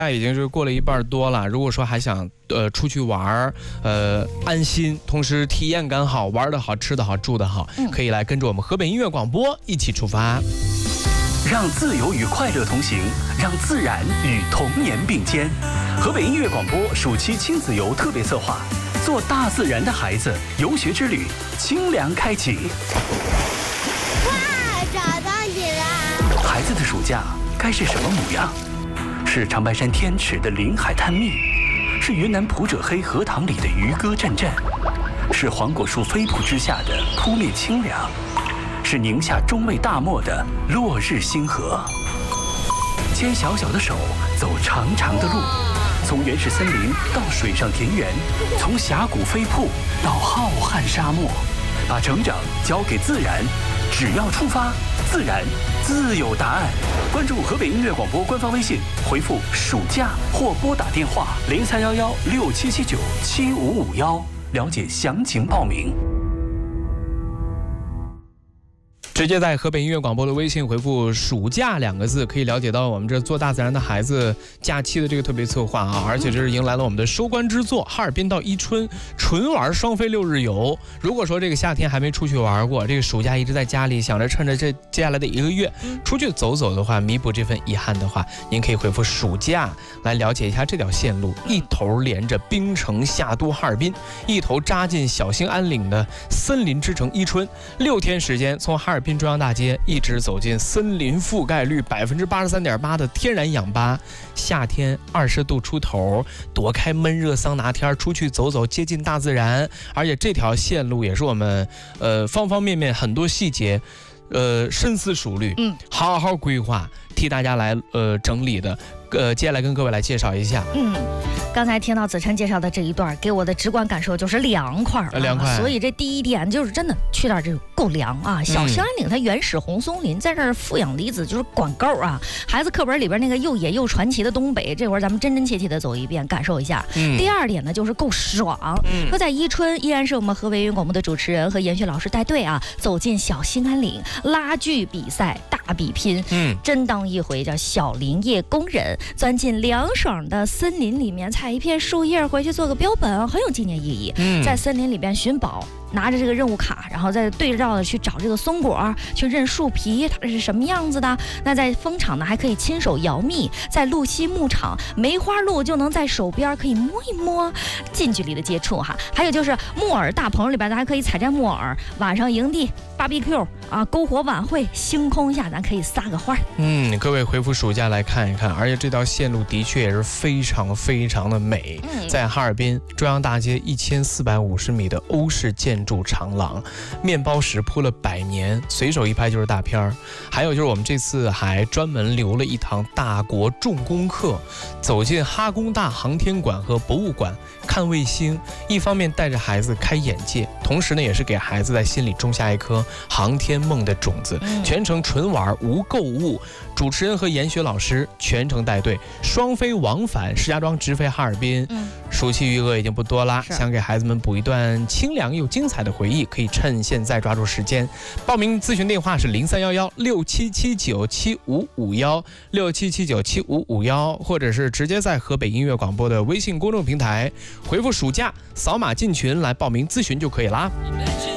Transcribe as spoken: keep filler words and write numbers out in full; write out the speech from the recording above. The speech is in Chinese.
已经是过了一半多了，如果说还想呃出去玩，呃安心，同时体验感好，玩得好，吃得好，住得好，嗯、可以来跟着我们河北音乐广播一起出发， 让自由与快乐同行，让自然与童年并肩。河北音乐广播暑期亲子游特别策划，做大自然的孩子游学之旅，清凉开启。 哇，找到你了！ 孩子的暑假该是什么模样？是长白山天池的临海探秘，是云南普者黑荷塘里的渔歌阵阵，是黄果树飞瀑之下的扑面清凉，是宁夏中卫大漠的落日星河。牵小小的手，走长长的路，从原始森林到水上田园，从峡谷飞瀑到浩瀚沙漠，把成长交给自然，只要出发，自然自有答案。关注河北音乐广播官方微信，回复暑假或拨打电话零三幺幺六七七九七五五幺，了解详情报名。 直接在河北音乐广播的微信回复暑假两个字，可以了解到我们这做大自然的孩子假期的这个特别策划啊，而且这是迎来了我们的收官之作，哈尔滨到伊春纯玩双飞六日游。如果说这个夏天还没出去玩过，这个暑假一直在家里想着趁着这接下来的一个月出去走走的话，弥补这份遗憾的话，您可以回复暑假来了解一下这条线路，一头连着冰城夏都哈尔滨，一头扎进小兴安岭的森林之城伊春，六天时间从哈尔滨中央大街一直走进森林覆盖率百分之八十三点八的天然氧吧，夏天二十度出头，躲开闷热桑拿天，出去走走，接近大自然。而且这条线路也是我们呃方方面面很多细节，呃深思熟虑，嗯，好好规划，替大家来呃整理的。呃，接下来跟各位来介绍一下。 嗯，刚才听到子琛介绍的这一段，给我的直观感受就是凉快、啊， 凉快。 所以这第一点就是真的去那儿就够凉啊！小兴安岭它原始红松林，在这儿富养离子就是管够啊！孩子课本里边那个又野又传奇的东北，这会儿咱们真真切切的走一遍，感受一下。嗯、第二点呢，就是够爽。嗯，说在伊春依然是我们河北音乐广播的主持人和严雪老师带队啊，走进小兴安岭拉锯比赛大比拼，嗯，真当一回叫小林业工人。钻进凉爽的森林里面，采一片树叶回去做个标本，很有纪念意义。嗯、在森林里边寻宝，拿着这个任务卡，然后再对照的去找这个松果，去认树皮它是什么样子的。那在蜂场呢，还可以亲手摇蜜；在露西牧场，梅花鹿就能在手边可以摸一摸，近距离的接触哈。还有就是木耳大棚里边，咱还可以采摘木耳。晚上营地 B B Q 啊，篝火晚会，星空下咱可以撒个花。 嗯，各位回复暑假来看一看，而且这条线路的确也是非常非常的美。嗯、在哈尔滨中央大街一千四百五十米的欧式建筑长廊，面包石铺了百年，随手一拍就是大片儿。还有就是我们这次还专门留了一堂大国重工课，走进哈工大航天馆和博物馆看卫星，一方面带着孩子开眼界，同时呢也是给孩子在心里种下一颗航天梦的种子。全程纯玩无购物，主持人和研学老师全程带队，双飞往返，石家庄直飞哈尔滨。嗯，暑期余额已经不多啦，想给孩子们补一段清凉又精彩的回忆，可以趁现在抓住时间。报名咨询电话是零三幺幺六七七九七五五幺六七七九七五五幺，或者是直接在河北音乐广播的微信公众平台回复暑假，扫码进群来报名咨询就可以啦。